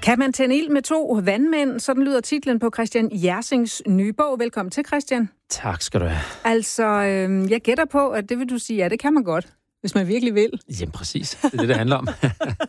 Kan man tænde ild med 2 vandmænd? Sådan lyder titlen på Christian Jersings nye bog. Velkommen til, Christian. Tak skal du have. Altså, jeg gætter på, at det vil du sige, ja, det kan man godt, hvis man virkelig vil. Jamen præcis, det er det handler om.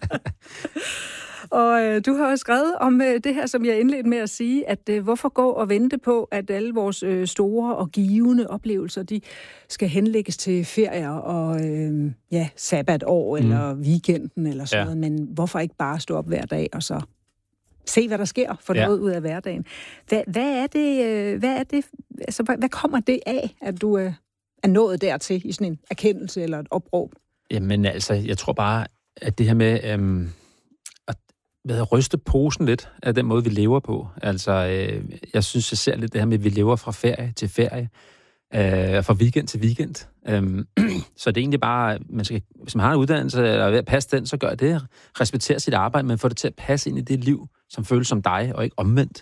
Og du har jo skrevet om det her, som jeg indledte med at sige, at hvorfor gå og vente på, at alle vores store og givende oplevelser, de skal henlægges til ferier og sabbatår eller weekenden eller sådan noget. Men hvorfor ikke bare stå op hver dag og så se, hvad der sker, få noget ud af hverdagen. Hvad er det, altså, hvad kommer det af, at du er nået dertil i sådan en erkendelse eller et opråb? Jamen altså, jeg tror bare, at det her med at ryste posen lidt af den måde, vi lever på. Altså, jeg synes, jeg ser lidt det her med, at vi lever fra ferie til ferie, fra weekend til weekend. Så det er egentlig bare, hvis man har en uddannelse, eller er ved at passe den, så gør det. Respektere sit arbejde, men få det til at passe ind i det liv, som føles som dig, og ikke omvendt.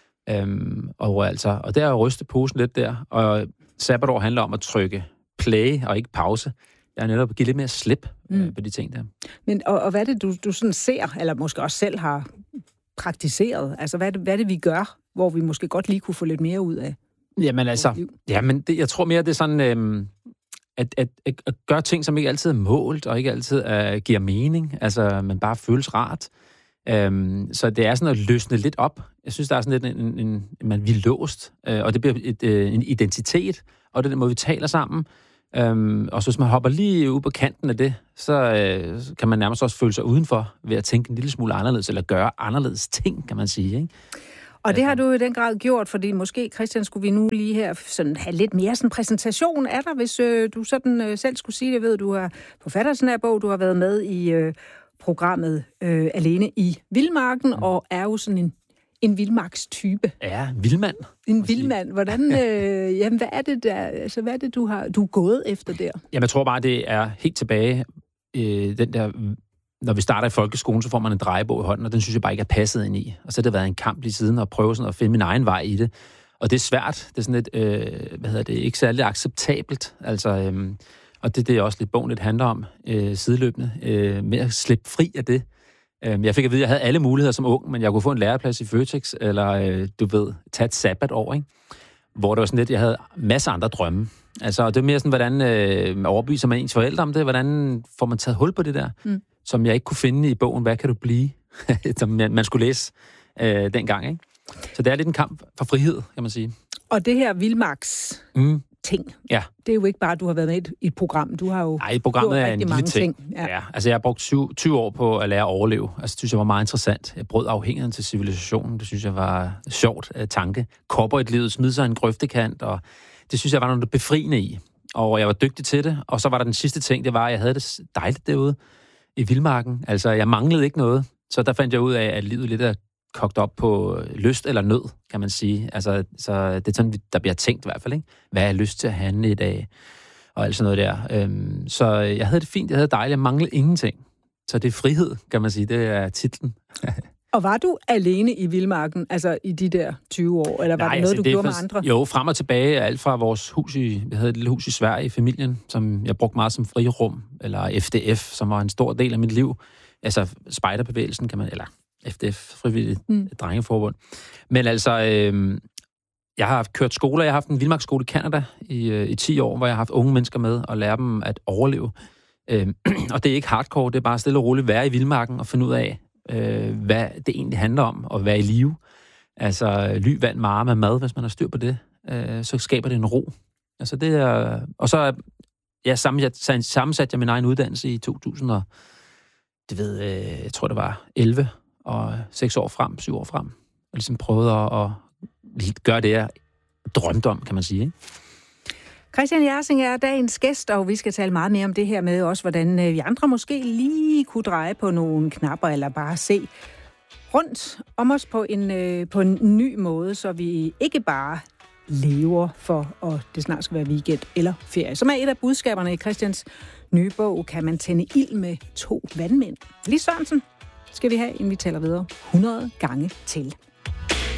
Og det er at ryste posen lidt der. Og sabbatår handler om at trykke play og ikke pause. Jeg er netop at give lidt mere slip på de ting der. Men, og hvad er det, du sådan ser, eller måske også selv har praktiseret? Altså, hvad er det, vi gør, hvor vi måske godt lige kunne få lidt mere ud af? Jeg tror mere, det er sådan, at gøre ting, som ikke altid er målt, og ikke altid giver mening, altså, men bare føles rart. Så det er sådan at løsne lidt op. Jeg synes, der er sådan lidt vi er låst, og det bliver en identitet, og det er den måde, vi taler sammen. Og så hvis man hopper lige ud på kanten af det, så kan man nærmest også føle sig udenfor ved at tænke en lille smule anderledes, eller gøre anderledes ting, kan man sige, ikke? Og det har du i den grad gjort, fordi måske, Christian, skulle vi nu lige her sådan have lidt mere sådan præsentation af dig, hvis du sådan selv skulle sige det. Ved du er forfatter af sådan her bog, du har været med i programmet Alene i Vildmarken, og er jo sådan en vildmarkstype. Ja, vildmand. En vildmand. Hvordan, hvad er det der, altså hvad er det, du er gået efter der? Jamen, jeg tror bare, det er helt tilbage, den der, når vi starter i folkeskolen, så får man en drejebog i hånden, og den synes jeg bare ikke er passet ind i. Og så har det været en kamp lige siden at prøve sådan at finde min egen vej i det. Og det er svært. Det er sådan lidt, ikke særlig acceptabelt. Altså, og det er også lidt bogen, det handler om, sideløbende, med at slippe fri af det. Jeg fik at vide, at jeg havde alle muligheder som ung, men jeg kunne få en læreplads i Føtex, eller tage et sabbatår, ikke? Hvor det var sådan lidt, jeg havde masser af andre drømme. Altså, det er mere sådan, hvordan overbeviser man ens forældre om det, hvordan får man taget hul på det der, som jeg ikke kunne finde i bogen, hvad kan du blive, som man skulle læse dengang, ikke? Så det er lidt en kamp for frihed, kan man sige. Og det her vildmarks ting. Ja. Det er jo ikke bare, at du har været med i et program. Du har jo programmet gjort er en lille ting. Ja. Altså, jeg har brugt 20 år på at lære at overleve. Altså, det synes jeg var meget interessant. Jeg brød afhængigheden til civilisationen. Det synes jeg var sjovt tanke. Corporate-livet, smide sig en grøftekant, og det synes jeg var noget befriende i. Og jeg var dygtig til det. Og så var der den sidste ting, det var, at jeg havde det dejligt derude i vildmarken. Altså, jeg manglede ikke noget. Så der fandt jeg ud af, at livet lidt er kogt op på lyst eller nød, kan man sige. Altså, så det er sådan, der bliver tænkt i hvert fald, ikke? Hvad er jeg lyst til at handle i dag? Og alt sådan noget der. Så jeg havde det fint, jeg havde det dejligt, jeg manglede ingenting. Så det er frihed, kan man sige, det er titlen. Og var du alene i vildmarken, altså i de der 20 år, eller var det noget, du gjorde med andre? Jo, frem og tilbage, alt fra vores hus vi havde et lille hus i Sverige i familien, som jeg brugte meget som frirum, eller FDF, som var en stor del af mit liv. Altså spejderbevægelsen, kan man, eller FDF, frivilligt drengeforbund. Men altså, jeg har kørt skoler. Jeg har haft en vildmarksskole i Canada i 10 år, hvor jeg har haft unge mennesker med og lære dem at overleve. Og det er ikke hardcore, det er bare stille og roligt være i vildmarken og finde ud af, hvad det egentlig handler om at være i live. Altså ly, vand, med mad, hvis man har styr på det, så skaber det en ro. Altså det er, og så sammensatte jeg min egen uddannelse i 2000 og jeg tror det var 11 og 6 år frem, 7 år frem. Og ligesom prøvede at gøre det, jeg drømte om, kan man sige, ikke? Christian Jersing er dagens gæst, og vi skal tale meget mere om det her med også, hvordan vi andre måske lige kunne dreje på nogle knapper, eller bare se rundt om os på en ny måde, så vi ikke bare lever for, at det snart skal være weekend eller ferie. Som er et af budskaberne i Christians nye bog, Kan man tænde ild med 2 vandmænd. Lis Sørensen skal vi have, inden vi taler videre 100 gange til.